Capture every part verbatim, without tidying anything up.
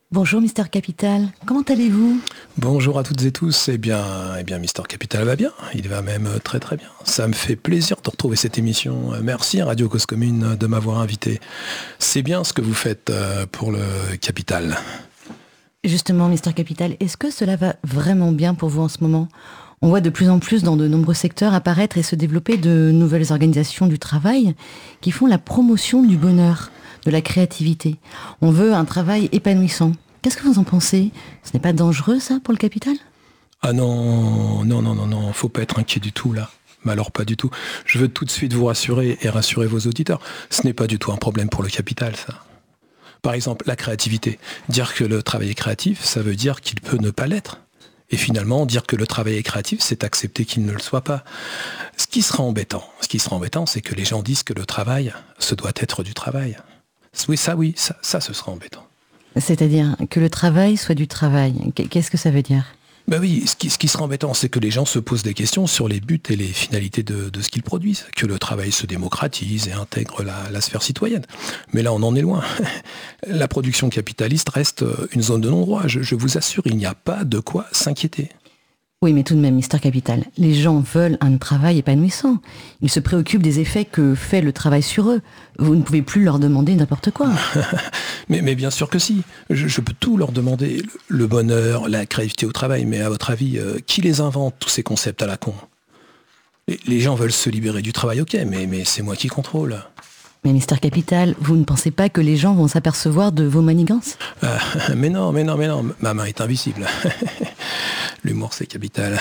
Bonjour Mister Capital, comment allez-vous? Bonjour à toutes et tous, eh bien, eh bien Mister Capital va bien, il va même très très bien. Ça me fait plaisir de retrouver cette émission. Merci à Radio Cause Commune de m'avoir invité. C'est bien ce que vous faites pour le Capital. Justement Mister Capital, est-ce que cela va vraiment bien pour vous en ce moment? On voit de plus en plus dans de nombreux secteurs apparaître et se développer de nouvelles organisations du travail qui font la promotion du bonheur, de la créativité. On veut un travail épanouissant. Qu'est-ce que vous en pensez? Ce n'est pas dangereux ça pour le capital? Ah non, non, non, non, non, faut pas être inquiet du tout là. Mais alors pas du tout. Je veux tout de suite vous rassurer et rassurer vos auditeurs. Ce n'est pas du tout un problème pour le capital ça. Par exemple, la créativité. Dire que le travail est créatif, ça veut dire qu'il peut ne pas l'être. Et finalement, dire que le travail est créatif, c'est accepter qu'il ne le soit pas. Ce qui sera embêtant, ce qui sera embêtant, c'est que les gens disent que le travail, ce doit être du travail. Oui, ça, oui, ça, ça, ce sera embêtant. C'est-à-dire que le travail soit du travail. Qu'est-ce que ça veut dire? Ben oui, ce qui, ce qui sera embêtant, c'est que les gens se posent des questions sur les buts et les finalités de, de ce qu'ils produisent, que le travail se démocratise et intègre la, la sphère citoyenne. Mais là, on en est loin. La production capitaliste reste une zone de non-droit. Je, je vous assure, il n'y a pas de quoi s'inquiéter. Oui, mais tout de même, Mister Capital, les gens veulent un travail épanouissant. Ils se préoccupent des effets que fait le travail sur eux. Vous ne pouvez plus leur demander n'importe quoi. mais, mais bien sûr que si. Je, je peux tout leur demander. Le bonheur, la créativité au travail. Mais à votre avis, euh, qui les invente, tous ces concepts à la con? les, les gens veulent se libérer du travail, ok, mais, mais c'est moi qui contrôle. Mais Mister Capital, vous ne pensez pas que les gens vont s'apercevoir de vos manigances? euh, Mais non, mais non, mais non. Ma main est invisible. L'humour, c'est capital.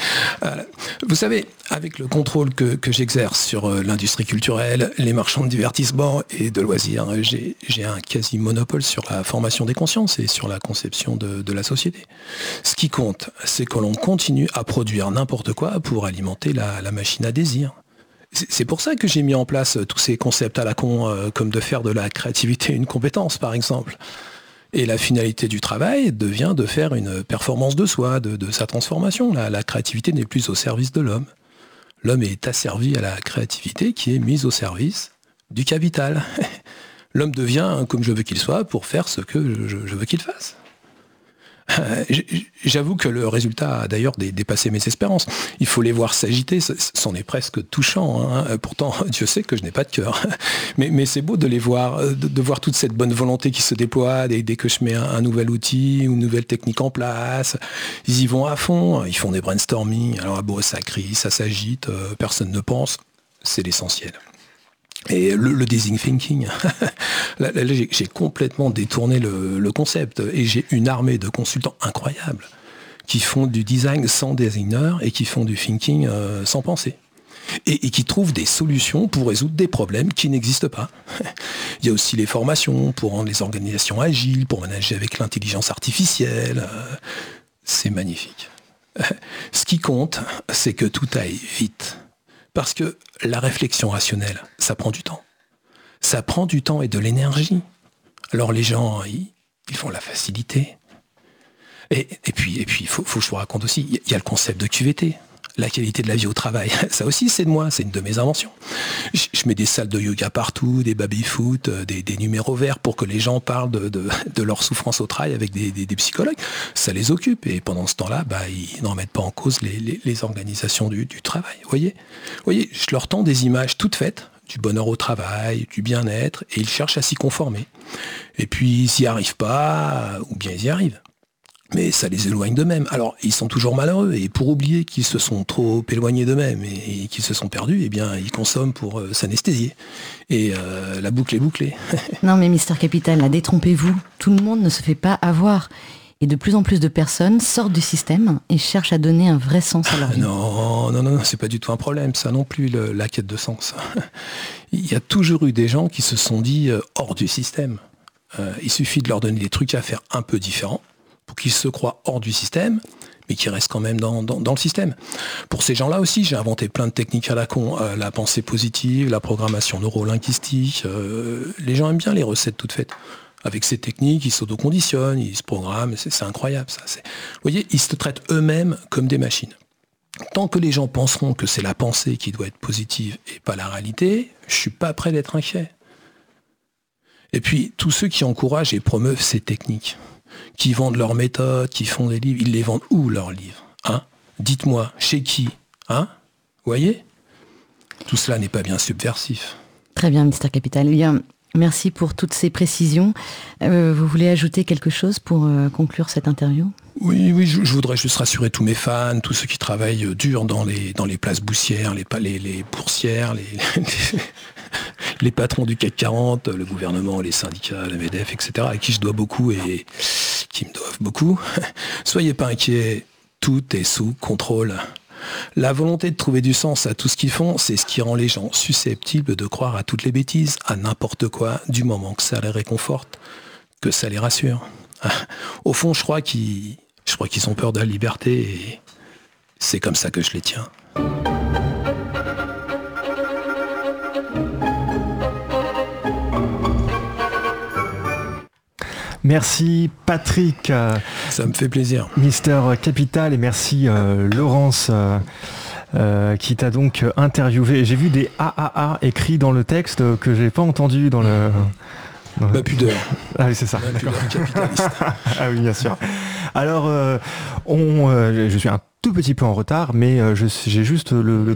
Vous savez, avec le contrôle que, que j'exerce sur l'industrie culturelle, les marchands de divertissement et de loisirs, j'ai, j'ai un quasi-monopole sur la formation des consciences et sur la conception de, de la société. Ce qui compte, c'est que l'on continue à produire n'importe quoi pour alimenter la, la machine à désir. C'est pour ça que j'ai mis en place tous ces concepts à la con, euh, comme de faire de la créativité une compétence, par exemple. Et la finalité du travail devient de faire une performance de soi, de, de sa transformation. La, la créativité n'est plus au service de l'homme. L'homme est asservi à la créativité qui est mise au service du capital. L'homme devient comme je veux qu'il soit pour faire ce que je, je veux qu'il fasse. J'avoue que le résultat a d'ailleurs dépassé mes espérances. Il faut les voir s'agiter, c'en est presque touchant. Hein. Pourtant, Dieu sait que je n'ai pas de cœur. Mais, mais c'est beau de les voir, de, de voir toute cette bonne volonté qui se déploie dès, dès que je mets un, un nouvel outil ou une nouvelle technique en place. Ils y vont à fond, ils font des brainstorming. Alors bon, ça crie, ça s'agite, euh, personne ne pense. C'est l'essentiel. Et le, le design thinking, là, là, j'ai, j'ai complètement détourné le, le concept et j'ai une armée de consultants incroyables qui font du design sans designer et qui font du thinking euh, sans penser. Et, et qui trouvent des solutions pour résoudre des problèmes qui n'existent pas. Il y a aussi les formations pour rendre les organisations agiles, pour manager avec l'intelligence artificielle. C'est magnifique. Ce qui compte, c'est que tout aille vite. Parce que la réflexion rationnelle, ça prend du temps. Ça prend du temps et de l'énergie. Alors les gens, ils, ils font la facilité. Et, et puis, et puis, il faut, faut que je vous raconte aussi, il y a le concept de Q V T, la qualité de la vie au travail. Ça aussi, c'est de moi, c'est une de mes inventions. Je, je mets des salles de yoga partout, des baby-foot, des, des numéros verts pour que les gens parlent de, de, de leur souffrance au travail avec des, des, des psychologues. Ça les occupe. Et pendant ce temps-là, bah, ils n'en mettent pas en cause les, les, les organisations du, du travail. Vous voyez, Vous voyez, je leur tends des images toutes faites, du bonheur au travail, du bien-être, et ils cherchent à s'y conformer. Et puis, ils n'y arrivent pas, ou bien ils y arrivent. Mais ça les éloigne d'eux-mêmes. Alors, ils sont toujours malheureux, et pour oublier qu'ils se sont trop éloignés d'eux-mêmes et, et qu'ils se sont perdus, eh bien, ils consomment pour euh, s'anesthésier. Et euh, la boucle est bouclée. Non mais Mister Capital, là, détrompez-vous. Tout le monde ne se fait pas avoir. Et de plus en plus de personnes sortent du système et cherchent à donner un vrai sens à leur vie. Non, non, non, c'est pas du tout un problème, ça non plus, le, la quête de sens. Il y a toujours eu des gens qui se sont dit euh, hors du système. Euh, il suffit de leur donner des trucs à faire un peu différents pour qu'ils se croient hors du système, mais qui restent quand même dans, dans, dans le système. Pour ces gens-là aussi, j'ai inventé plein de techniques à la con, euh, la pensée positive, la programmation neurolinguistique. Euh, les gens aiment bien les recettes toutes faites. Avec ces techniques, ils s'autoconditionnent, ils se programment, c'est, c'est incroyable ça. C'est... Vous voyez, ils se traitent eux-mêmes comme des machines. Tant que les gens penseront que c'est la pensée qui doit être positive et pas la réalité, je suis pas prêt d'être inquiet. Et puis, tous ceux qui encouragent et promeuvent ces techniques, qui vendent leurs méthodes, qui font des livres, ils les vendent où leurs livres, hein? Dites-moi, chez qui, hein? Vous voyez? Tout cela n'est pas bien subversif. Très bien, Mister Capital. Eh bien, merci pour toutes ces précisions. Euh, vous voulez ajouter quelque chose pour euh, conclure cette interview ? Oui, oui, je, je voudrais juste rassurer tous mes fans, tous ceux qui travaillent dur dans les, dans les places boussières, les, les, les boursières, les, les, les patrons du C A C quarante, le gouvernement, les syndicats, la MEDEF, et cetera, à qui je dois beaucoup et qui me doivent beaucoup. Soyez pas inquiets, tout est sous contrôle. La volonté de trouver du sens à tout ce qu'ils font, c'est ce qui rend les gens susceptibles de croire à toutes les bêtises, à n'importe quoi, du moment que ça les réconforte, que ça les rassure. Au fond, je crois qu'ils, je crois qu'ils ont peur de la liberté et c'est comme ça que je les tiens. Merci Patrick. Ça me fait plaisir. Mister Capital, et merci euh, Laurence euh, euh, qui t'a donc interviewé. J'ai vu des A A A écrits dans le texte que j'ai pas entendu dans le... Dans Ma pudeur. Ah oui, c'est ça. Ma pudeur capitaliste. Ah oui, bien sûr. Alors, euh, on, euh, je suis un tout petit peu en retard, mais euh, je, j'ai juste le, le